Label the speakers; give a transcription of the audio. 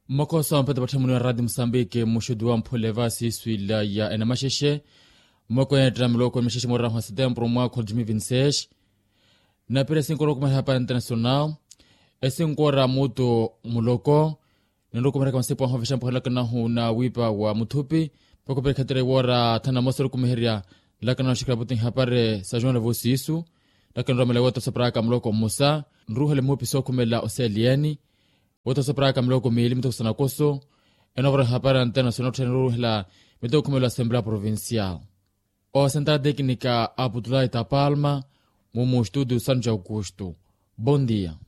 Speaker 1: Mokosa mpeta patamuni wa Radio Msambiki mushudu wa mpolevasi suila ya enamasheshe moko ya dramiloko msheshe mora wa setembro mwaka 2026 na pere sinkoro kuma hapa international esinkora muto muloko nendoko mara kama sepo hofisha mpala kana huna wipa wa mutupi poko pere katere wora tana mosoro kumeheria lakana shikra butin hapare sajona vosi isu lakana ramela wata sapraka mloko musa nruhele mupi sokumela oselieni wata sapraka mloko mili mito sana koso enovra hapare antena sonotre nruhela mito kumela assembleia provincial o central técnica Abdullah Itapalma mumu estúdio Santo Augusto. Bom dia.